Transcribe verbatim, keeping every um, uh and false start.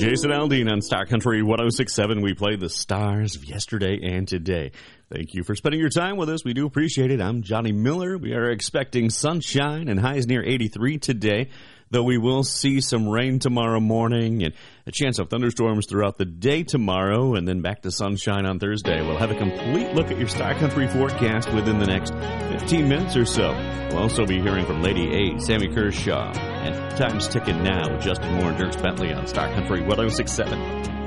Jason Aldean on Star Country one oh six point seven. We played the stars of yesterday and today. Thank you for spending your time with us. We do appreciate it. I'm Johnny Miller. We are expecting sunshine and highs near eighty-three today, though we will see some rain tomorrow morning and a chance of thunderstorms throughout the day tomorrow, and then back to sunshine on Thursday. We'll have a complete look at your Star Country forecast within the next fifteen minutes or so. We'll also be hearing from Lady A, Sammy Kershaw, and time's ticking now with Justin Moore and Dirks Bentley on Star Country one oh six point seven.